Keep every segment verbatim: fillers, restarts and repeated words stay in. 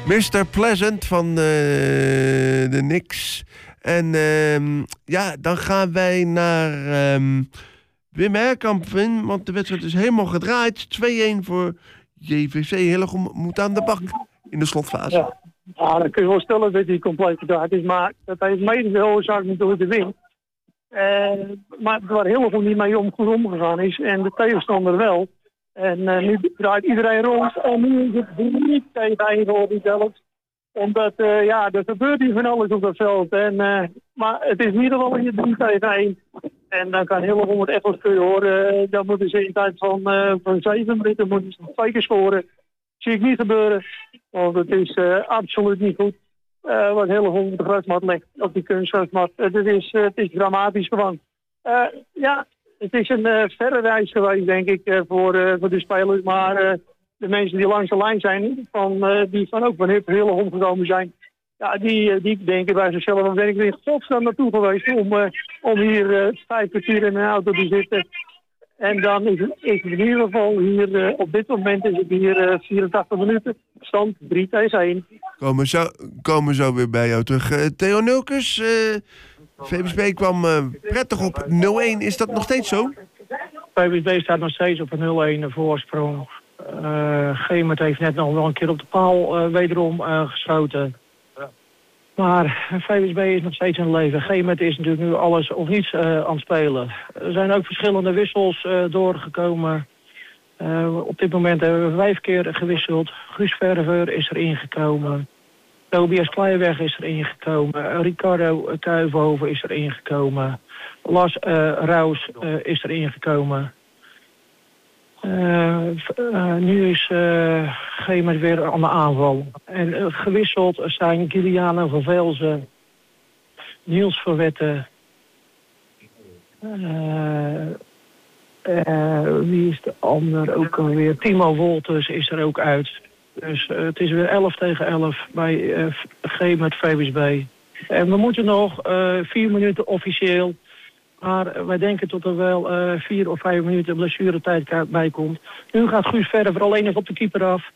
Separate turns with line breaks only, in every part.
mister Pleasant van uh, de Knicks. En uh, ja, dan gaan wij naar um, Wim Herkamp in, want de wedstrijd is helemaal gedraaid. twee-een voor J V C. Hillegom moet aan de bak in de slotfase.
Ja, ja dan kun je wel stellen dat hij compleet gedraaid is, maar dat heeft mede de oorzaak natuurlijk de wind. Uh, maar waar Hillegom niet mee om, goed omgegaan is en de tegenstander wel. En uh, nu draait iedereen rond en nu is het niet tegen één geworden zelf. Omdat, uh, ja, er gebeurt hier van alles op dat veld. En, uh, maar het is in ieder geval hier drie tegen één. En dan kan Hillegom het echt wel kunnen horen. Uh, dan moeten ze in tijd van, uh, van zeven minuten moeten ze twee keer scoren. Zie ik niet gebeuren. Want het is uh, absoluut niet goed. Uh, wat Hillegom op de grasmat legt, op die kunstgrasmat. Uh, het, is, uh, het is dramatisch gewoon. Uh, ja, het is een uh, verre reis geweest, denk ik, uh, voor, uh, voor de spelers. Maar uh, de mensen die langs de lijn zijn, van, uh, die van ook van Hillegom gekomen zijn, ja, die, uh, die denken bij zichzelf, dan ben ik er in godsnaam naartoe geweest om, uh, om hier uh, vijf kwartier in een auto te zitten. En dan is het, is het in ieder geval hier, uh, op dit moment is het hier uh, vierentachtig minuten, stand drie tegen één.
Komen zo, komen zo weer bij jou terug. Uh, Theo Nulkes, uh, V V S B kwam uh, prettig op nul-één. Is dat nog steeds zo?
V V S B staat nog steeds op een nul-één voorsprong. Uh, Gemert heeft net nog wel een keer op de paal uh, wederom uh, geschoten. Ja. Maar V V S B is nog steeds in leven. Gemert is natuurlijk nu alles of niets uh, aan het spelen. Er zijn ook verschillende wissels uh, doorgekomen. Uh, op dit moment hebben we vijf keer gewisseld. Guus Verver is erin gekomen. Tobias Kleiweg is erin gekomen. Ricardo Kuijvenhoven is erin gekomen. Lars uh, Raus uh, is erin gekomen. Uh, uh, nu is uh, Gemert weer aan de aanval. En uh, gewisseld zijn Giliano van Velzen, Niels Verwetten. Uh, uh, wie is de ander ook alweer? Timo Wolters is er ook uit. Dus uh, het is weer elf tegen elf bij uh, Gemert V V S B. En we moeten nog uh, vier minuten officieel. Maar wij denken tot er wel uh, vier of vijf minuten blessuretijd bij komt. Nu gaat Guus Verver alleen nog op de keeper af.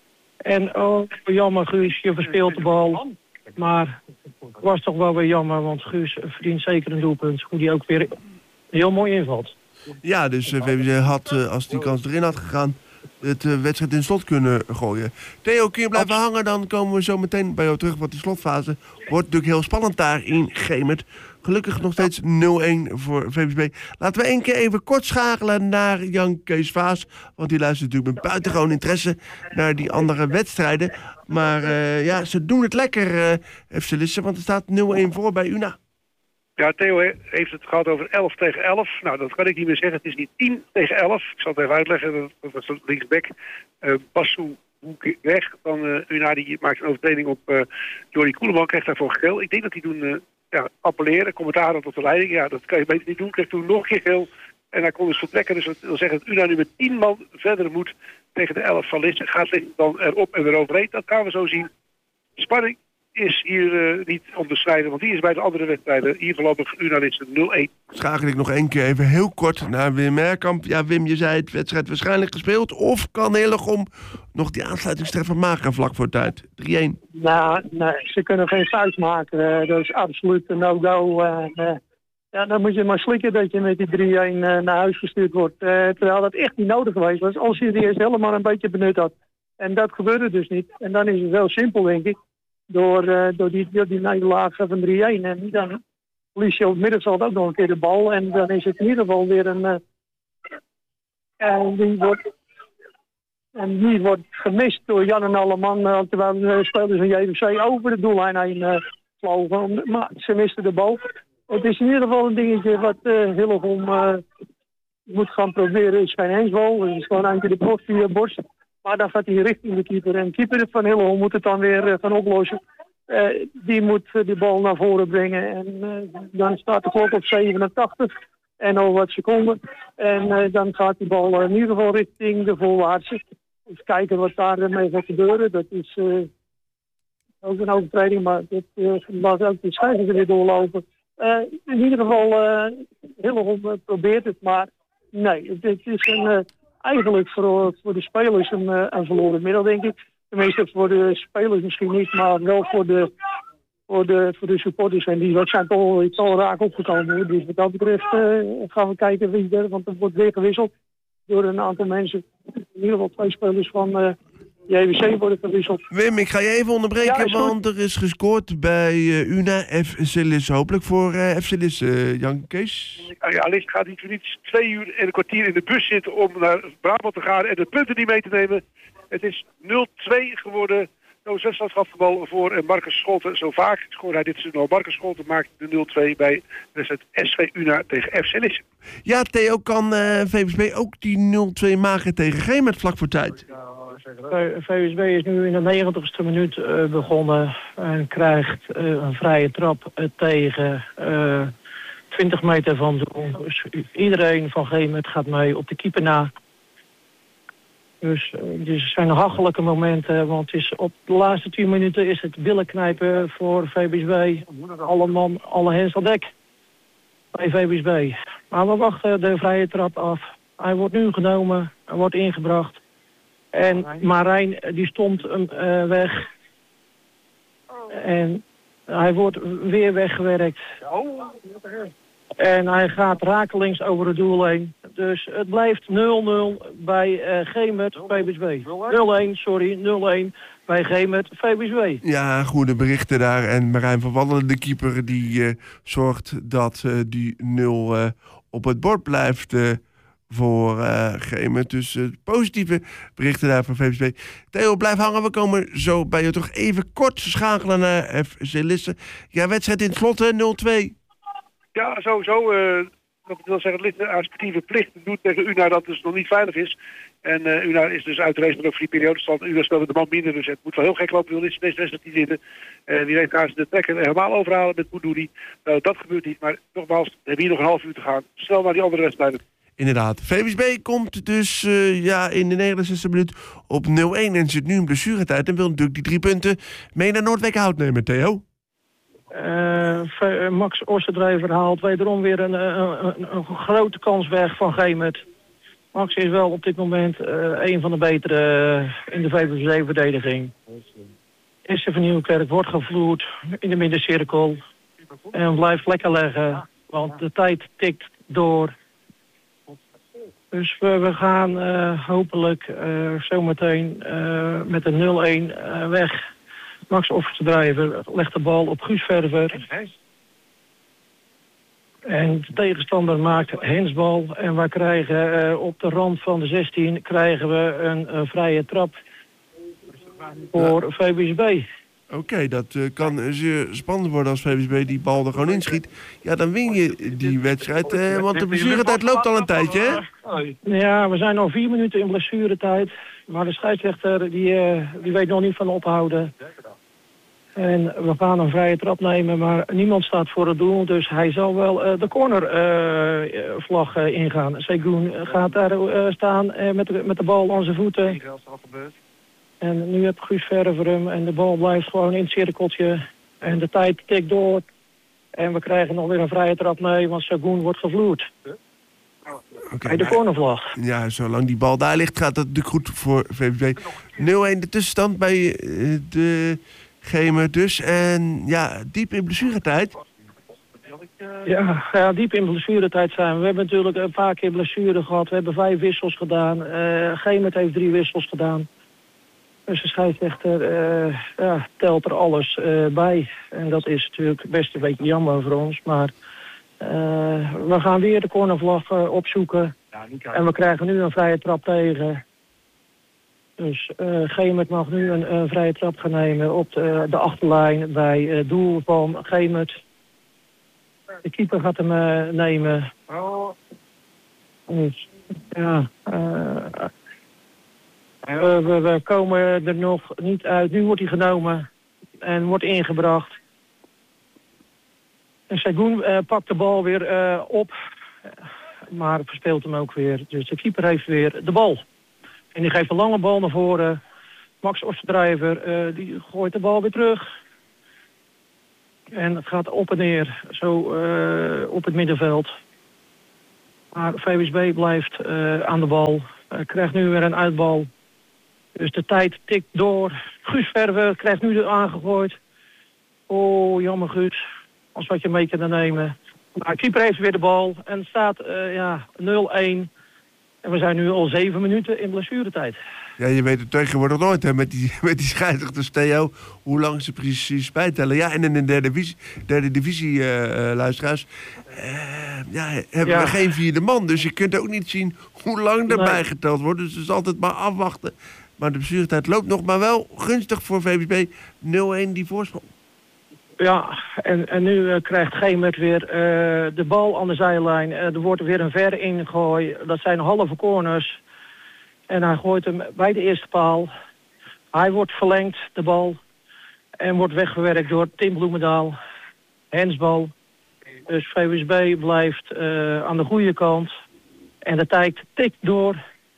En oh, jammer Guus, je verspeelt de bal. Maar het was toch wel weer jammer, want Guus verdient zeker een doelpunt. Hoe die ook weer heel mooi invalt.
Ja, dus uh, V V S had, uh, als die kans erin had gegaan, het uh, wedstrijd in slot kunnen gooien. Theo, kun je blijven hangen? Dan komen we zo meteen bij jou terug. Want die slotfase wordt natuurlijk heel spannend daar in Gemert. Gelukkig nog steeds nul-één voor V V S B. Laten we één keer even kort schakelen naar Jan Kees Vaas. Want die luistert natuurlijk met buitengewoon interesse naar die andere wedstrijden. Maar uh, ja, ze doen het lekker, uh, F C Lisse, want er staat nul-één voor bij U N A.
Ja, Theo heeft het gehad over elf tegen elf. Nou, dat kan ik niet meer zeggen. Het is niet tien tegen elf. Ik zal het even uitleggen. Dat was linksback. Uh, Bassou weg. Dan uh, U N A die maakt een overtreding op uh, Jordi Koeleman. Krijgt daarvoor geel. Ik denk dat hij toen uh, ja, appelleren. Commentaar tot de leiding. Ja, dat kan je beter niet doen. Krijgt toen nog een keer geel. En hij kon dus vertrekken. Dus dat wil zeggen dat U N A nu met tien man verder moet tegen de elf van Lisse. Gaat Lisse dan erop en weer overheen. Dat gaan we zo zien. Spanning is hier uh, niet om te strijden, want die is bij de andere wedstrijden hier voorlopig U N A Lisse nul-één.
Schakel ik nog één keer even heel kort naar Wim Herkamp. Ja, Wim, je zei het, wedstrijd waarschijnlijk gespeeld. Of kan Hillegom nog die aansluitingstreffer maken vlak voor tijd? drie-één.
Nou, nee, ze kunnen geen fout maken. Uh, dat is absoluut een no-go. Uh, uh, ja, dan moet je maar slikken dat je met die drie-één uh, naar huis gestuurd wordt. Uh, terwijl dat echt niet nodig geweest was, als je die eerst helemaal een beetje benut had. En dat gebeurde dus niet. En dan is het wel simpel, denk ik. Door, uh, door die, door die nederlaag van drie-één. En dan verlies je op het middenveld ook nog een keer de bal. En dan is het in ieder geval weer een... Uh, en, die wordt, en die wordt gemist door Jan en Alleman. Uh, terwijl de spelers van J V C over de doellijn heen uh, vlogen. Maar ze misten de bal. Het is in ieder geval een dingetje wat uh, Hillegom uh, moet gaan proberen. Het is geen hensbal. Het is gewoon eentje de borst via borst. Maar dan gaat hij richting de keeper. En de keeper van Hillegom moet het dan weer uh, gaan oplossen. Uh, die moet uh, die bal naar voren brengen. En uh, dan staat de klok op zevenentachtig. En al wat seconden. En uh, dan gaat die bal uh, in ieder geval richting de voorwaartse. Even kijken wat daarmee gaat gebeuren. Dat is uh, ook een overtreding. Maar dat uh, laat ook de scheidsrechter weer doorlopen. Uh, in ieder geval, uh, Hillegom uh, probeert het. Maar nee, het, het is een... Uh, Eigenlijk voor, voor de spelers een, een verloren middel, denk ik. Tenminste, voor de spelers misschien niet, maar wel voor de, voor de, voor de supporters. En die zijn toch al raak opgekomen. Dus wat dat betreft uh, gaan we kijken wie er, want er wordt weer gewisseld door een aantal mensen. In ieder geval twee spelers van uh, de J W C worden gewisseld.
Wim, ik ga je even onderbreken,
Ja,
want er is gescoord bij uh, Una F C Lisse. Hopelijk voor uh, F C Lisse, uh, Jan Kees.
Ja, Lisse gaat niet voor niets twee uur en een kwartier in de bus zitten om naar Brabant te gaan en de punten niet mee te nemen. Het is nul twee geworden. Nou, Zwitserland gaf de bal voor Marcus Scholten. Zo vaak scoorde hij dit seizoen al. Marcus Scholten maakt de nul twee bij het S V Una tegen F C Lisse.
Ja, Theo, kan uh, V S B ook die nul twee maken tegen G met vlak voor tijd?
V S B is nu in de negentigste minuut uh, begonnen en krijgt uh, een vrije trap uh, tegen uh, twintig meter van doel. Dus iedereen van Gemet gaat mee op de keeper na. Dus, uh, dus het zijn hachelijke momenten, want het is op de laatste tien minuten is het billen knijpen voor V S B. Alle man, alle hens aan dek bij V S B. Maar we wachten de vrije trap af. Hij wordt nu genomen, hij wordt ingebracht. En Marijn, die stond hem uh, weg. En hij wordt weer weggewerkt. En hij gaat rakelings over het doel heen. Dus het blijft nul nul bij uh, Gemet V S B. nul een, sorry, nul een bij Gemet V S B.
Ja, goede berichten daar. En Marijn van Wallen, de keeper, die uh, zorgt dat uh, die nul uh, op het bord blijft uh, voor uh, Gemet. Dus uh, positieve berichten daar van V S B. Theo, blijf hangen. We komen zo bij je toch even kort schakelen naar F C Lisse. Ja, wedstrijd in het slot, hè, nul twee.
Ja, sowieso. Uh, wat ik wil zeggen, het aan sportieve plicht doet tegen Una dat dus nog niet veilig is. En uh, Una is dus uit de race, maar ook voor die periode stand. Una speelde de man minder, dus het moet wel heel gek lopen. Wil deze wedstrijd niet zitten. En die weet ze de trekker helemaal overhalen met Boudouri. Nou, dat gebeurt niet, maar nogmaals, we hebben hier nog een half uur te gaan. Snel naar die andere wedstrijden.
Inderdaad. V S B komt dus uh, ja, in de negenenzestigste minuut op nul een en zit nu in blessuretijd en wil natuurlijk die drie punten mee naar Noordwijkerhout nemen, Theo.
Uh, Max Ossendrijver haalt wederom weer een, een, een, een grote kans weg van Gemet. Max is wel op dit moment uh, een van de betere uh, in de V S B-verdediging. Isse van Nieuwkerk wordt gevloerd in de middencirkel en blijft lekker leggen, want de tijd tikt door. Dus we, we gaan uh, hopelijk uh, zometeen uh, met een nul een uh, weg. Max Ossendrijver legt de bal op Guus Verver. En de tegenstander maakt hensbal. En we krijgen uh, op de rand van de zestien krijgen we een uh, vrije trap voor V S B.
Oké, okay, dat uh, kan zeer spannend worden als V S B die bal er gewoon inschiet. Ja, dan win je die wedstrijd, uh, want de blessuretijd loopt al een tijdje, hè?
Ja, we zijn al vier minuten in blessuretijd. Maar de scheidsrechter die, uh, die weet nog niet van ophouden. En we gaan een vrije trap nemen, maar niemand staat voor het doel. Dus hij zal wel uh, de cornervlag uh, uh, ingaan. Segoen gaat daar uh, staan uh, met, de, met de bal aan zijn voeten. En nu heb Guus Verver hem en de bal blijft gewoon in het cirkeltje. En de tijd tikt door. En we krijgen nog weer een vrije trap mee, want Segoen wordt gevloerd. Okay, bij de cornervlag.
Ja, zolang die bal daar ligt gaat dat natuurlijk goed voor V S B. nul een de tussenstand bij uh, de Gemet dus. En ja, diep in blessuretijd.
Ja, ja, diep in blessuretijd zijn we. We hebben natuurlijk een paar keer blessure gehad. We hebben vijf wissels gedaan. Uh, Gemet heeft drie wissels gedaan. Dus de scheidsrechter uh, ja, telt er alles uh, bij. En dat is natuurlijk best een beetje jammer voor ons. Maar uh, we gaan weer de cornervlag uh, opzoeken. En we krijgen nu een vrije trap tegen. Dus uh, Gemet mag nu een, een vrije trap gaan nemen op de, de achterlijn bij het uh, doel van Gemet. De keeper gaat hem uh, nemen. Dus, ja, uh, we, we, we komen er nog niet uit. Nu wordt hij genomen en wordt ingebracht. En Segoen uh, pakt de bal weer uh, op, maar verspeelt hem ook weer. Dus de keeper heeft weer de bal. En die geeft een lange bal naar voren. Max Ossendrijver, uh, die gooit de bal weer terug. En het gaat op en neer, zo uh, op het middenveld. Maar V S B blijft uh, aan de bal. Uh, krijgt nu weer een uitbal. Dus de tijd tikt door. Guus Verwe krijgt nu de aangegooid. Oh, jammer Guus. Als wat je mee kan nemen. Maar keeper heeft weer de bal. En het staat uh, ja, nul-een. En we zijn nu al zeven minuten in blessuretijd.
Ja, je weet het tegenwoordig nooit hè, met die, met die scheidsrechters, Theo, hoe lang ze precies bijtellen. Ja, en in de derde divisie, derde divisie uh, uh, luisteraars, uh, ja, hebben ja. we geen vierde man. Dus je kunt ook niet zien hoe lang erbij nee. geteld wordt. Dus het is altijd maar afwachten. Maar de blessuretijd loopt nog, maar wel gunstig voor V V S B. nul-een die voorsprong. Ja, en, en nu uh, krijgt Gemert weer uh, de bal aan de zijlijn. Uh, er wordt weer een verre ingooi. Dat zijn halve corners. En hij gooit hem bij de eerste paal. Hij wordt verlengd, de bal. En wordt weggewerkt door Tim Bloemendaal. Hensbal. Dus V W S B blijft uh, aan de goede kant. En de tijd tikt door.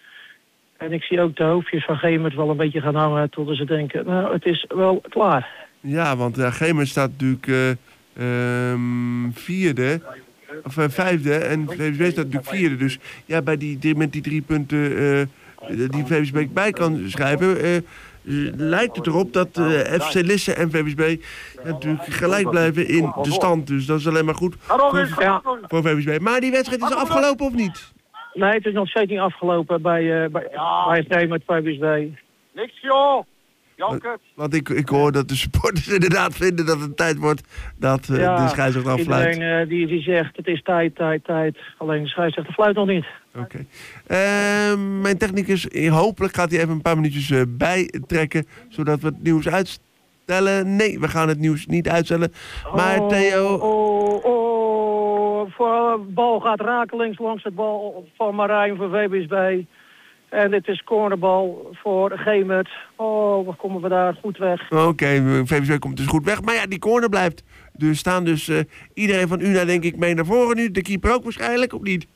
En ik zie ook de hoofdjes van Gemert wel een beetje gaan hangen. Totdat ze denken, nou, het is wel klaar. Ja, want uh, Gemert staat natuurlijk uh, um, vierde. Of uh, vijfde. En V W S B staat natuurlijk vierde. Dus ja, bij die, die, met die drie punten uh, die V W S B bij kan schrijven, Uh, lijkt het erop dat uh, F C Lisse en V W S B uh, natuurlijk gelijk blijven in de stand. Dus dat is alleen maar goed voor, ja. voor V W S B. Maar die wedstrijd is afgelopen of niet? Nee, het is nog steeds niet afgelopen bij, uh, bij, ja. bij het met V W S B. Niks joh! Want, want ik, ik hoor dat de supporters inderdaad vinden dat het tijd wordt dat uh, ja, de scheidsrechter afluit. Iedereen uh, die, die zegt het is tijd, tijd, tijd. Alleen de scheidsrechter fluit nog niet. Oké. Okay. Uh, mijn technicus, hopelijk gaat hij even een paar minuutjes uh, bijtrekken, zodat we het nieuws uitstellen. Nee, we gaan het nieuws niet uitstellen. Maar oh, Theo... Oh, oh, voor de bal gaat rakelings langs het bal van Marijn voor V W S B. En dit is cornerbal voor Gemert. Oh, wat komen we daar goed weg. Oké, okay, V W S B komt dus goed weg. Maar ja, die corner blijft dus staan. Dus uh, iedereen van Una denk ik mee naar voren nu. De keeper ook waarschijnlijk, of niet?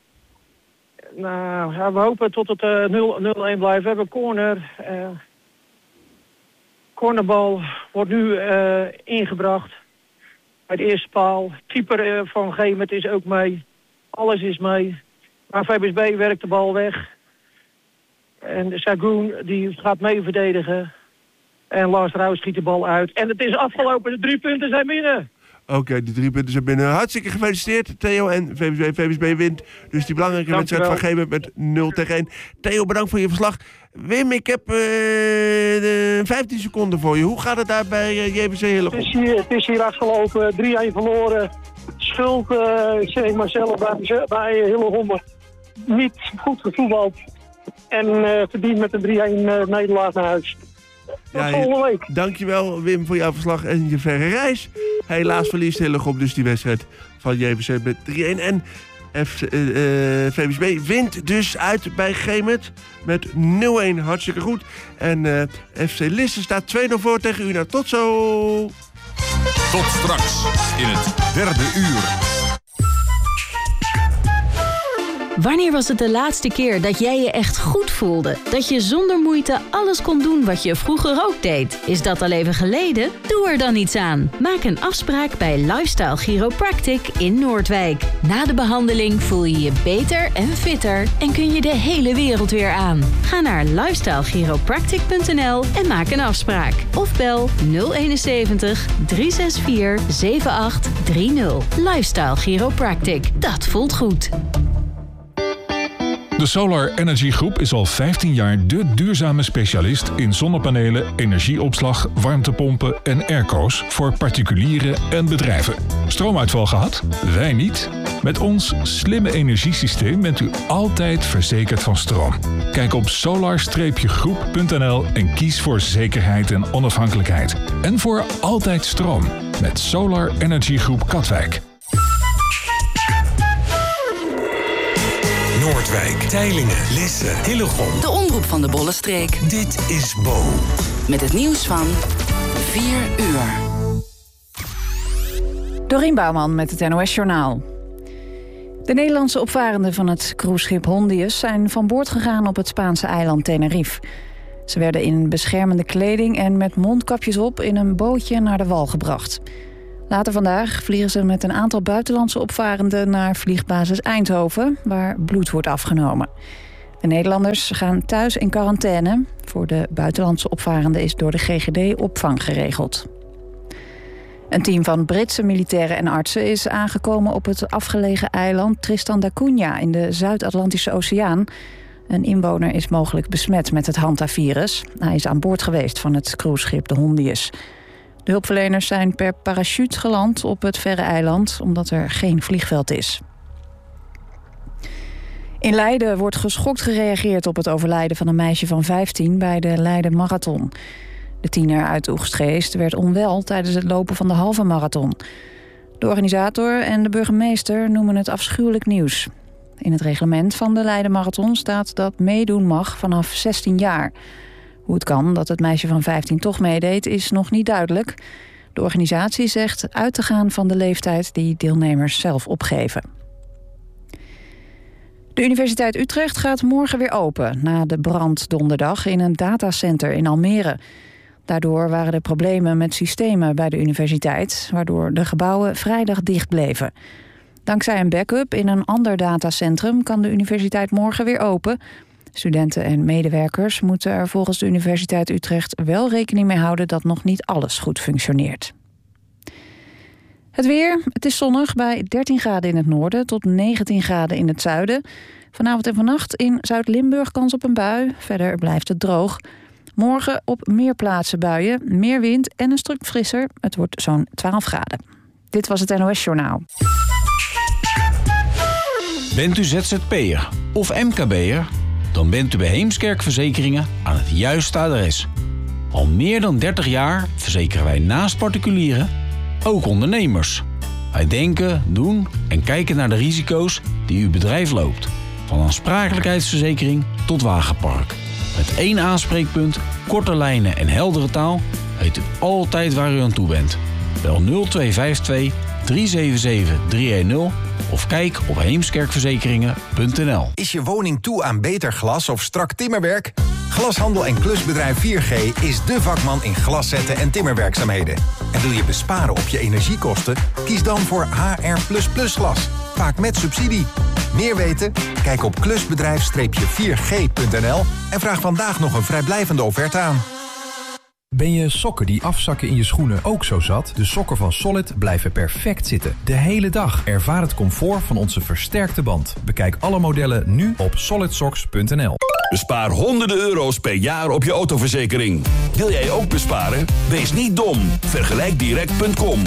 Nou, ja, we hopen tot het uh, nul-een blijft. We hebben corner. Uh, cornerbal wordt nu uh, ingebracht. Bij de eerste paal. Keeper uh, van Gemert is ook mee. Alles is mee. Maar V W S B werkt de bal weg. En Sagoon die gaat mee verdedigen. En Lars Rauw schiet de bal uit. En het is afgelopen. De drie punten zijn binnen. Oké, okay, de drie punten zijn binnen. Hartstikke gefeliciteerd, Theo. En V W S B, V W S B wint. Dus die belangrijke wedstrijd van Gemert met nul tegen één. Theo, bedankt voor je verslag. Wim, ik heb uh, de vijftien seconden voor je. Hoe gaat het daar bij uh, J V C Hillegom? Het is hier, het is hier afgelopen. drie-een verloren. Schuld, uh, zeg maar zelf, bij, bij Hillegom. Niet goed gevoetbald. En uh, verdient met een drie-een uh, nederlaag naar huis. Tot ja, volgende week. Dankjewel Wim voor jouw verslag en je verre reis. Helaas verliest Hillegom dus die wedstrijd van J V C met drie-een. En F, uh, uh, V W S B wint dus uit bij Gemert met nul-een. Hartstikke goed. En uh, F C Lisse staat twee-nul voor tegen Una. Tot zo!
Tot straks in het derde uur.
Wanneer was het de laatste keer dat jij je echt goed voelde? Dat je zonder moeite alles kon doen wat je vroeger ook deed? Is dat al even geleden? Doe er dan iets aan. Maak een afspraak bij Lifestyle Chiropractic in Noordwijk. Na de behandeling voel je je beter en fitter en kun je de hele wereld weer aan. Ga naar lifestyle chiropractic punt n l en maak een afspraak. Of bel nul eenenzeventig, drie zes vier, zeven acht drie nul. Lifestyle Chiropractic. Dat voelt goed.
De Solar Energy Groep is al vijftien jaar de duurzame specialist in zonnepanelen, energieopslag, warmtepompen en airco's voor particulieren en bedrijven. Stroomuitval gehad? Wij niet. Met ons slimme energiesysteem bent u altijd verzekerd van stroom. Kijk op solar groep punt n l en kies voor zekerheid en onafhankelijkheid. En voor altijd stroom met Solar Energy Groep Katwijk.
Noordwijk, Teylingen, Lisse, Hillegom.
De omroep van de Bollenstreek.
Dit is Bo.
Met het nieuws van vier uur.
Dorien Bouwman met het N O S Journaal. De Nederlandse opvarenden van het cruiseschip Hondius zijn van boord gegaan op het Spaanse eiland Tenerife. Ze werden in beschermende kleding en met mondkapjes op in een bootje naar de wal gebracht. Later vandaag vliegen ze met een aantal buitenlandse opvarenden naar vliegbasis Eindhoven, waar bloed wordt afgenomen. De Nederlanders gaan thuis in quarantaine. Voor de buitenlandse opvarenden is door de G G D opvang geregeld. Een team van Britse militairen en artsen is aangekomen op het afgelegen eiland Tristan da Cunha in de Zuid-Atlantische Oceaan. Een inwoner is mogelijk besmet met het hantavirus. Hij is aan boord geweest van het cruiseschip de Hondius. De hulpverleners zijn per parachute geland op het verre eiland, omdat er geen vliegveld is. In Leiden wordt geschokt gereageerd op het overlijden van een meisje van vijftien bij de Leiden Marathon. De tiener uit Oegstgeest werd onwel tijdens het lopen van de halve marathon. De organisator en de burgemeester noemen het afschuwelijk nieuws. In het reglement van de Leiden Marathon staat dat meedoen mag vanaf zestien jaar. Hoe het kan dat het meisje van vijftien toch meedeed is nog niet duidelijk. De organisatie zegt uit te gaan van de leeftijd die deelnemers zelf opgeven. De Universiteit Utrecht gaat morgen weer open na de brand donderdag in een datacenter in Almere. Daardoor waren er problemen met systemen bij de universiteit, waardoor de gebouwen vrijdag dicht bleven. Dankzij een backup in een ander datacentrum kan de universiteit morgen weer open. Studenten en medewerkers moeten er volgens de Universiteit Utrecht wel rekening mee houden dat nog niet alles goed functioneert. Het weer, het is zonnig bij dertien graden in het noorden tot negentien graden in het zuiden. Vanavond en vannacht in Zuid-Limburg kans op een bui. Verder blijft het droog. Morgen op meer plaatsen buien, meer wind en een stuk frisser. Het wordt zo'n twaalf graden. Dit was het N O S Journaal.
Bent u Z Z P'er of M K B'er? Dan bent u bij Heemskerk Verzekeringen aan het juiste adres. Al meer dan dertig jaar verzekeren wij naast particulieren ook ondernemers. Wij denken, doen en kijken naar de risico's die uw bedrijf loopt. Van aansprakelijkheidsverzekering tot wagenpark. Met één aanspreekpunt, korte lijnen en heldere taal weet u altijd waar u aan toe bent. Bel nul twee vijf twee, drie zeven zeven, drie een nul of kijk op heemskerkverzekeringen punt n l.
Is je woning toe aan beter glas of strak timmerwerk? Glashandel en klusbedrijf vier G is dé vakman in glaszetten en timmerwerkzaamheden. En wil je besparen op je energiekosten? Kies dan voor H R plus plus glas, vaak met subsidie. Meer weten? Kijk op klusbedrijf vier g punt n l en vraag vandaag nog een vrijblijvende offerte aan.
Ben je sokken die afzakken in je schoenen ook zo zat? De sokken van Solid blijven perfect zitten. De hele dag. Ervaar het comfort van onze versterkte band. Bekijk alle modellen nu op solid socks punt n l.
Bespaar honderden euro's per jaar op je autoverzekering. Wil jij ook besparen? Wees niet dom. vergelijk direct punt com.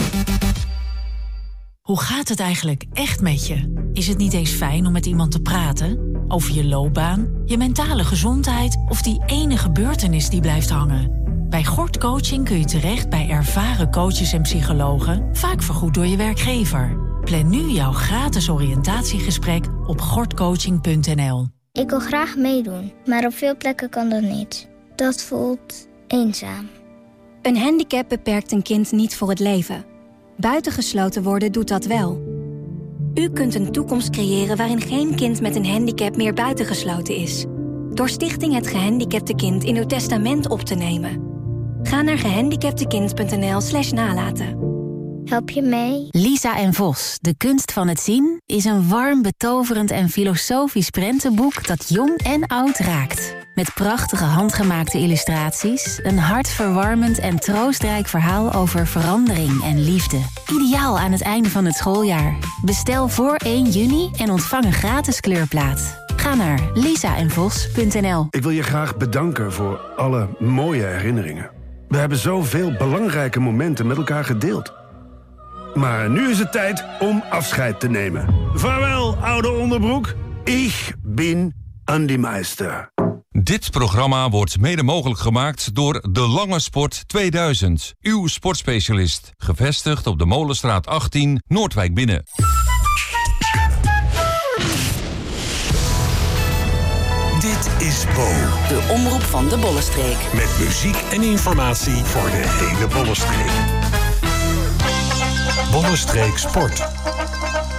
Hoe gaat het eigenlijk echt met je? Is het niet eens fijn om met iemand te praten? Over je loopbaan, je mentale gezondheid of die ene gebeurtenis die blijft hangen? Bij Gort Coaching kun je terecht bij ervaren coaches en psychologen, vaak vergoed door je werkgever. Plan nu jouw gratis oriëntatiegesprek op gort coaching punt n l.
Ik wil graag meedoen, maar op veel plekken kan dat niet. Dat voelt eenzaam.
Een handicap beperkt een kind niet voor het leven. Buitengesloten worden doet dat wel. U kunt een toekomst creëren waarin geen kind met een handicap meer buitengesloten is. Door Stichting Het Gehandicapte Kind in uw testament op te nemen. Ga naar gehandicaptekind punt n l slash nalaten.
Help je mee?
Lisa en Vos, de kunst van het zien, is een warm, betoverend en filosofisch prentenboek dat jong en oud raakt. Met prachtige handgemaakte illustraties, een hartverwarmend en troostrijk verhaal over verandering en liefde. Ideaal aan het einde van het schooljaar. Bestel voor één juni en ontvang een gratis kleurplaat. Ga naar lisa en vos punt n l.
Ik wil je graag bedanken voor alle mooie herinneringen. We hebben zoveel belangrijke momenten met elkaar gedeeld. Maar nu is het tijd om afscheid te nemen. Vaarwel, oude onderbroek. Ik ben Andy Meister.
Dit programma wordt mede mogelijk gemaakt door De Lange Sport tweeduizend. Uw sportspecialist. Gevestigd op de Molenstraat achttien, Noordwijk binnen.
Dit is Bo.
De omroep van de Bollenstreek.
Met muziek en informatie voor de hele Bollenstreek. Bollenstreek Sport.